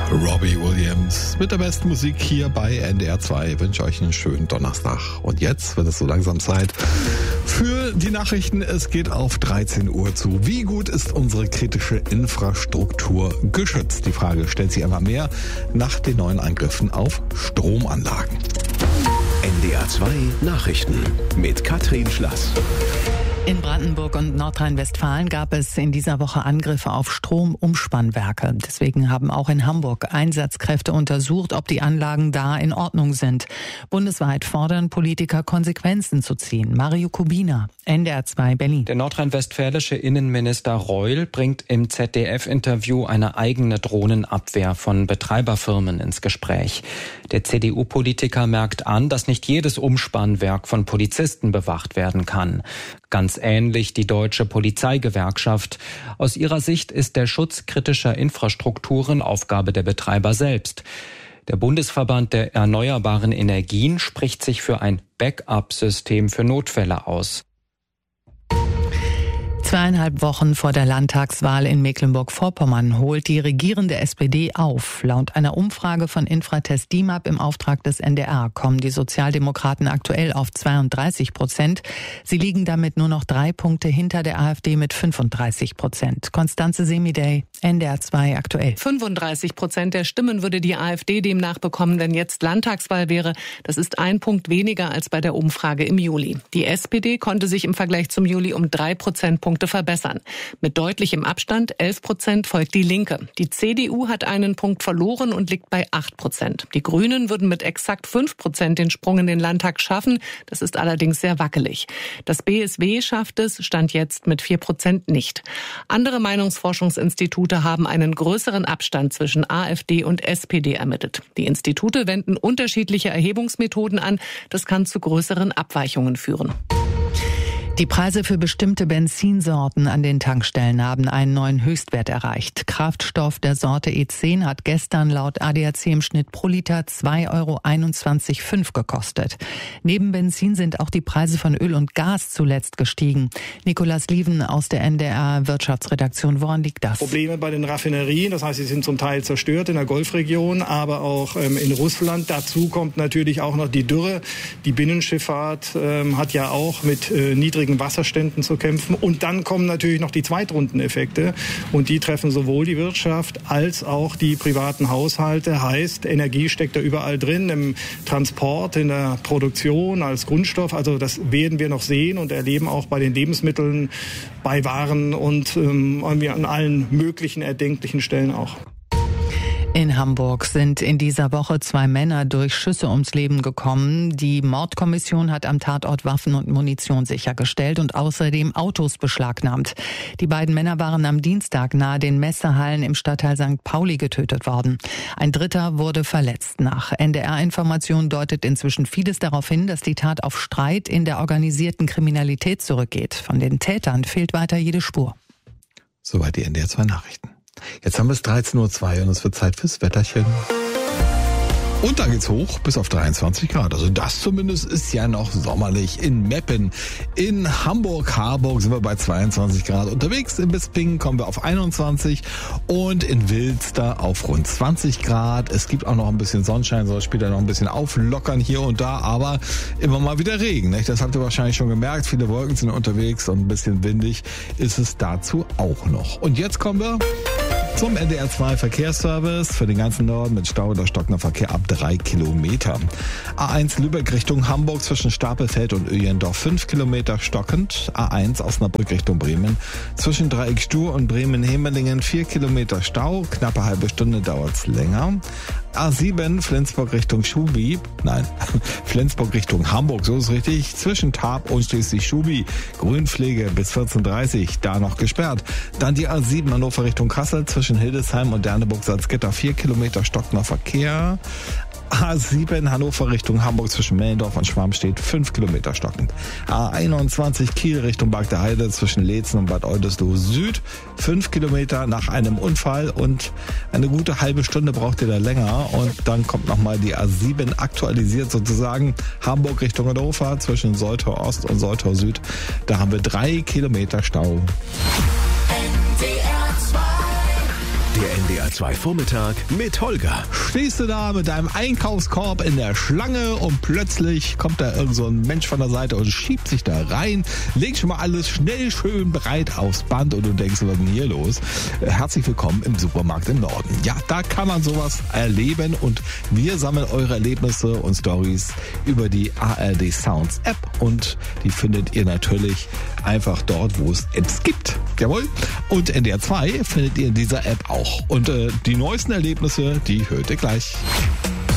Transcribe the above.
Robbie Williams mit der besten Musik hier bei NDR 2. Ich wünsche euch einen schönen Donnerstag. Und jetzt wird es so langsam Zeit für die Nachrichten. Es geht auf 13 Uhr zu. Wie gut ist unsere kritische Infrastruktur geschützt? Die Frage stellt sich immer mehr nach den neuen Angriffen auf Stromanlagen. NDR 2 Nachrichten mit Katrin Schlass. In Brandenburg und Nordrhein-Westfalen gab es in dieser Woche Angriffe auf Stromumspannwerke. Deswegen haben auch in Hamburg Einsatzkräfte untersucht, ob die Anlagen da in Ordnung sind. Bundesweit fordern Politiker, Konsequenzen zu ziehen. Mario Kubina, NDR 2 Berlin. Der nordrhein-westfälische Innenminister Reul bringt im ZDF-Interview eine eigene Drohnenabwehr von Betreiberfirmen ins Gespräch. Der CDU-Politiker merkt an, dass nicht jedes Umspannwerk von Polizisten bewacht werden kann. Ganz ähnlich die Deutsche Polizeigewerkschaft. Aus ihrer Sicht ist der Schutz kritischer Infrastrukturen Aufgabe der Betreiber selbst. Der Bundesverband der erneuerbaren Energien spricht sich für ein Backup-System für Notfälle aus. 2,5 Wochen vor der Landtagswahl in Mecklenburg-Vorpommern holt die regierende SPD auf. Laut einer Umfrage von Infratest DIMAP im Auftrag des NDR kommen die Sozialdemokraten aktuell auf 32%. Sie liegen damit nur noch 3 Punkte hinter der AfD mit 35%. Constanze Semidey, NDR 2 aktuell. 35% der Stimmen würde die AfD demnach bekommen, wenn jetzt Landtagswahl wäre. Das ist 1 Punkt weniger als bei der Umfrage im Juli. Die SPD konnte sich im Vergleich zum Juli um 3 Prozentpunkte verbessern. Mit deutlichem Abstand 11% folgt die Linke. Die CDU hat einen Punkt verloren und liegt bei 8%. Die Grünen würden mit exakt 5% den Sprung in den Landtag schaffen. Das ist allerdings sehr wackelig. Das BSW schafft es, Stand jetzt, mit 4% nicht. Andere Meinungsforschungsinstitute haben einen größeren Abstand zwischen AfD und SPD ermittelt. Die Institute wenden unterschiedliche Erhebungsmethoden an. Das kann zu größeren Abweichungen führen. Die Preise für bestimmte Benzinsorten an den Tankstellen haben einen neuen Höchstwert erreicht. Kraftstoff der Sorte E10 hat gestern laut ADAC im Schnitt pro Liter 2,21,5 € gekostet. Neben Benzin sind auch die Preise von Öl und Gas zuletzt gestiegen. Nikolaus Lieven aus der NDR Wirtschaftsredaktion, woran liegt das? Probleme bei den Raffinerien, das heißt, sie sind zum Teil zerstört in der Golfregion, aber auch in Russland. Dazu kommt natürlich auch noch die Dürre. Die Binnenschifffahrt hat ja auch mit niedrigen Wasserständen zu kämpfen. Und dann kommen natürlich noch die Zweitrundeneffekte. Und die treffen sowohl die Wirtschaft als auch die privaten Haushalte. Heißt, Energie steckt da überall drin, im Transport, in der Produktion, als Grundstoff. Also das werden wir noch sehen und erleben auch bei den Lebensmitteln, bei Waren und irgendwie an allen möglichen erdenklichen Stellen auch. In Hamburg sind in dieser Woche 2 Männer durch Schüsse ums Leben gekommen. Die Mordkommission hat am Tatort Waffen und Munition sichergestellt und außerdem Autos beschlagnahmt. Die beiden Männer waren am Dienstag nahe den Messehallen im Stadtteil St. Pauli getötet worden. Ein dritter wurde verletzt. Nach NDR-Informationen deutet inzwischen vieles darauf hin, dass die Tat auf Streit in der organisierten Kriminalität zurückgeht. Von den Tätern fehlt weiter jede Spur. Soweit die NDR 2 Nachrichten. Jetzt haben wir es 13:02 Uhr und es wird Zeit fürs Wetterchen. Und da geht's hoch bis auf 23 Grad. Also das zumindest ist ja noch sommerlich. In Meppen, in Hamburg-Harburg sind wir bei 22 Grad unterwegs. In Bispingen kommen wir auf 21 und in Wilster auf rund 20 Grad. Es gibt auch noch ein bisschen Sonnenschein, soll später noch ein bisschen auflockern hier und da, aber immer mal wieder Regen. Nicht? Das habt ihr wahrscheinlich schon gemerkt. Viele Wolken sind unterwegs und ein bisschen windig ist es dazu auch noch. Und jetzt kommen wir zum NDR 2 Verkehrsservice für den ganzen Norden mit Stau oder stockender Verkehr ab 3 Kilometer. A1 Lübeck Richtung Hamburg zwischen Stapelfeld und Öjendorf 5 Kilometer stockend. A1 Osnabrück Richtung Bremen zwischen Dreieck Stur und Bremen-Hemelingen 4 Kilometer Stau. Knappe halbe Stunde dauert's länger. A7 Flensburg Richtung Flensburg Richtung Hamburg, so ist richtig. Zwischen Tarp und schließlich Schubi. Grünpflege bis 14:30 Uhr, da noch gesperrt. Dann die A7 Hannover Richtung Kassel zwischen Hildesheim und Derneburg-Salzgitter 4 Kilometer stockender Verkehr. A7 Hannover Richtung Hamburg zwischen Mellendorf und Schwarmstedt 5 Kilometer stockend. A21 Kiel Richtung Barg der Heide zwischen Leetzen und Bad Oldesloe Süd 5 Kilometer nach einem Unfall und eine gute halbe Stunde braucht ihr da länger und dann kommt nochmal die A7 aktualisiert sozusagen Hamburg Richtung Hannover zwischen Soltau Ost und Soltau Süd. Da haben wir 3 Kilometer Stau. Der Der NDR 2 Vormittag mit Holger. Stehst du da mit deinem Einkaufskorb in der Schlange und plötzlich kommt da irgend so ein Mensch von der Seite und schiebt sich da rein, legt schon mal alles schnell schön bereit aufs Band und du denkst, was ist denn hier los? Herzlich willkommen im Supermarkt im Norden. Ja, da kann man sowas erleben und wir sammeln eure Erlebnisse und Stories über die ARD Sounds App und die findet ihr natürlich einfach dort, wo es Apps gibt. Jawohl. Und NDR 2 findet ihr in dieser App auch. Und die neuesten Erlebnisse, die hört ihr gleich.